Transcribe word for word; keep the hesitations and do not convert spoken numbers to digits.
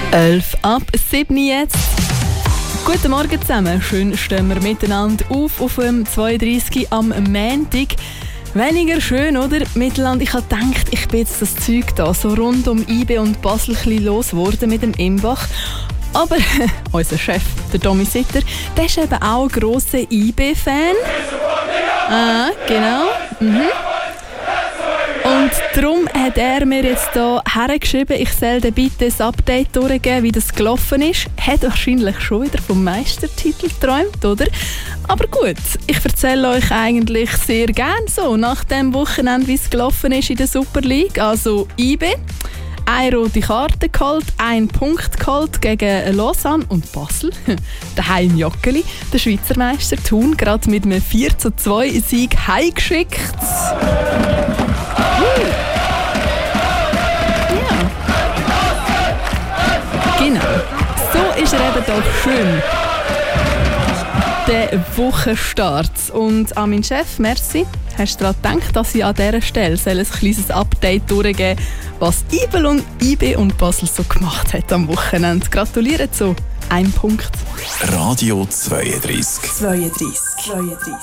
elf ab sieben jetzt. Guten Morgen zusammen. Schön stehen wir miteinander auf auf dem zweiunddreißig am Montag. Weniger schön, oder? Mittelland, ich habe gedacht, ich bin jetzt das Zeug da so rund um I B und Basel ein bisschen losgeworden mit dem Imbach. Aber unser Chef, der Tommy Sitter, der ist eben auch ein grosser I B-Fan. Ah, genau. Mhm. Und darum hat er mir jetzt hier hergeschrieben, ich soll dir bitte ein Update durchgeben, wie das gelaufen ist. Hat wahrscheinlich schon wieder vom Meistertitel geträumt, oder? Aber gut, ich erzähle euch eigentlich sehr gerne so, nach dem Wochenende, wie es gelaufen ist in der Super League. Also I B, eine rote Karte geholt, ein Punkt geholt gegen Lausanne und Basel. Daheim Joggeli, der Schweizer Meister Thun, gerade mit einem vier zu zwei Sieg heimgeschickt. Ja. Genau. So ist er eben doch schön. Der Wochenstart. Und an meinen Chef, merci, hast du daran gedacht, dass ich an dieser Stelle ein kleines Update durchgeben soll, was I B und, I B und Basel so gemacht hat am Wochenende. Gratuliere zu einem Punkt. Radio zweiunddreißig. zweiunddreißig. zweiunddreißig.